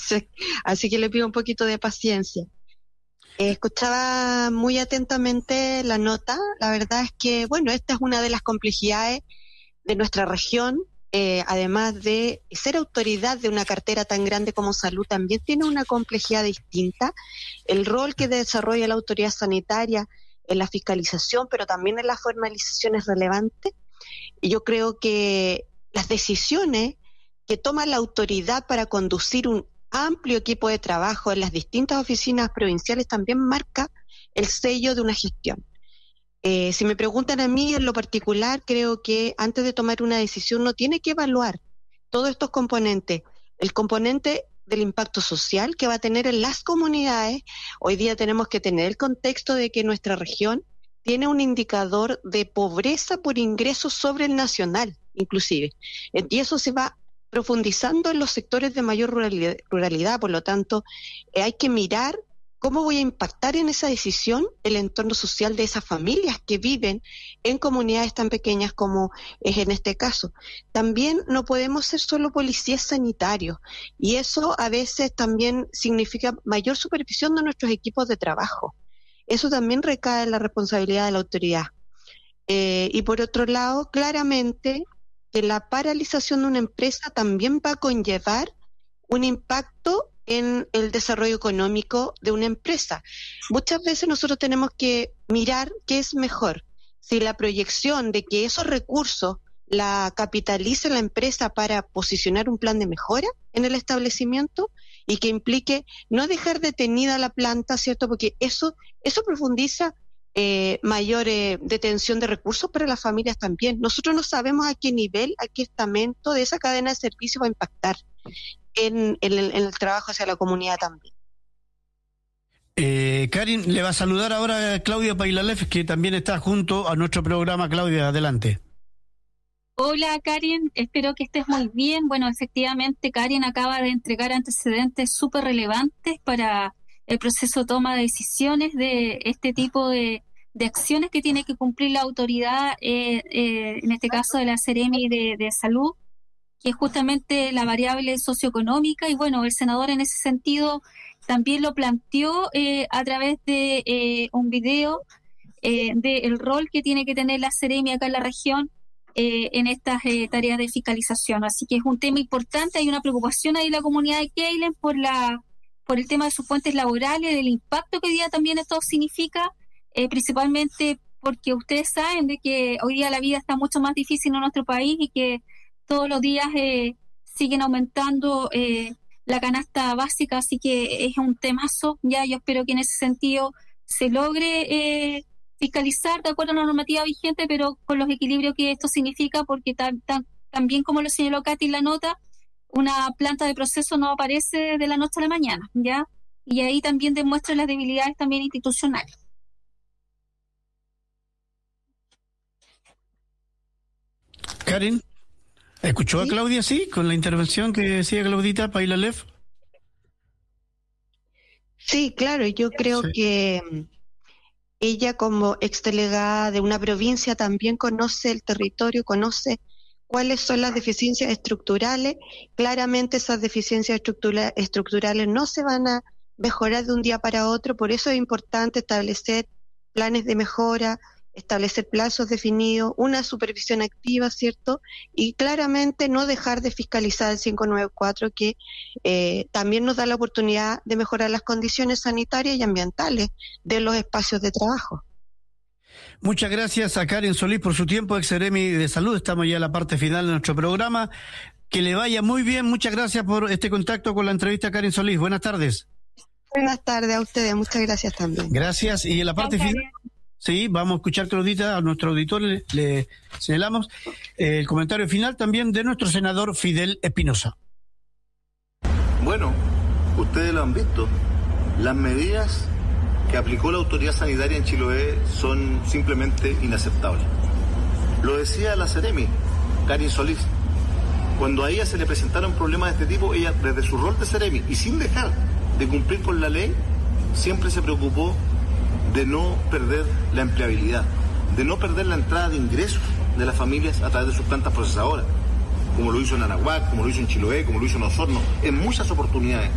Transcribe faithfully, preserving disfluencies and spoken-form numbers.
entonces, así que le pido un poquito de paciencia. Eh, escuchaba muy atentamente la nota. La verdad es que, bueno, esta es una de las complejidades de nuestra región. Eh, además de ser autoridad de una cartera tan grande como salud, también tiene una complejidad distinta. El rol que desarrolla la autoridad sanitaria en la fiscalización, pero también en la formalización es relevante. Y yo creo que las decisiones que toma la autoridad para conducir un amplio equipo de trabajo en las distintas oficinas provinciales también marca el sello de una gestión. Eh, si me preguntan a mí en lo particular, creo que antes de tomar una decisión uno tiene que evaluar todos estos componentes. El componente del impacto social que va a tener en las comunidades. Hoy día tenemos que tener el contexto de que nuestra región tiene un indicador de pobreza por ingresos sobre el nacional, inclusive. Y eso se va profundizando en los sectores de mayor ruralidad, ruralidad. Por lo tanto, eh, hay que mirar ¿cómo voy a impactar en esa decisión el entorno social de esas familias que viven en comunidades tan pequeñas como es en este caso? También no podemos ser solo policías sanitarios, y eso a veces también significa mayor supervisión de nuestros equipos de trabajo. Eso también recae en la responsabilidad de la autoridad. Eh, y por otro lado, claramente que la paralización de una empresa también va a conllevar un impacto en el desarrollo económico de una empresa. Muchas veces nosotros tenemos que mirar qué es mejor, si la proyección de que esos recursos la capitalice la empresa para posicionar un plan de mejora en el establecimiento y que implique no dejar detenida la planta, ¿cierto? Porque eso, eso profundiza eh, mayor eh, detención de recursos para las familias también. Nosotros no sabemos a qué nivel, a qué estamento de esa cadena de servicio va a impactar En, en, el, en el trabajo hacia la comunidad también. Eh, Karin, le va a saludar ahora a Claudia Pailalef, que también está junto a nuestro programa. Claudia, adelante. Hola, Karin, espero que estés muy bien. Bueno, efectivamente, Karin acaba de entregar antecedentes súper relevantes para el proceso de toma de decisiones de este tipo de, de acciones que tiene que cumplir la autoridad, eh, eh, en este caso de la Seremi de, de Salud, que es justamente la variable socioeconómica. Y bueno, el senador en ese sentido también lo planteó eh, a través de eh, un video eh, del rol que tiene que tener la Seremi acá en la región eh, en estas eh, tareas de fiscalización. Así que es un tema importante. Hay una preocupación ahí en la comunidad de Keilen por la por el tema de sus fuentes laborales, del impacto que hoy día también esto significa, eh, principalmente porque ustedes saben de que hoy día la vida está mucho más difícil en nuestro país y que todos los días eh, siguen aumentando eh, la canasta básica, así que es un temazo. Ya yo espero que en ese sentido se logre eh, fiscalizar de acuerdo a la normativa vigente, pero con los equilibrios que esto significa, porque tan, tan, también como lo señaló Katy en la nota, una planta de proceso no aparece de la noche a la mañana, ¿ya? Y ahí también demuestra las debilidades también institucionales. Karin, ¿escuchó ¿Sí? a Claudia, sí, con la intervención que decía Claudita Pailalef? Sí, claro, yo creo sí. que ella como exdelegada de una provincia también conoce el territorio, conoce cuáles son las deficiencias estructurales. Claramente esas deficiencias estructura, estructurales no se van a mejorar de un día para otro, por eso es importante establecer planes de mejora, establecer plazos definidos, una supervisión activa, ¿cierto? Y claramente no dejar de fiscalizar el cinco nueve cuatro, que eh, también nos da la oportunidad de mejorar las condiciones sanitarias y ambientales de los espacios de trabajo. Muchas gracias a Karin Solís por su tiempo, ex Seremi de Salud. Estamos ya en la parte final de nuestro programa. Que le vaya muy bien. Muchas gracias por este contacto con la entrevista, Karin Solís. Buenas tardes. Buenas tardes a ustedes. Muchas gracias también. Gracias. Y en la parte final, sí, vamos a escuchar, Claudita, a nuestro auditor le, le señalamos eh, el comentario final también de nuestro senador Fidel Espinosa. Bueno, ustedes lo han visto. Las medidas que aplicó la autoridad sanitaria en Chiloé son simplemente inaceptables. Lo decía la Seremi, Karin Solís. Cuando a ella se le presentaron problemas de este tipo, ella desde su rol de Seremi y sin dejar de cumplir con la ley, siempre se preocupó de no perder la empleabilidad, de no perder la entrada de ingresos de las familias a través de sus plantas procesadoras, como lo hizo en Anahuac, como lo hizo en Chiloé, como lo hizo en Osorno, en muchas oportunidades.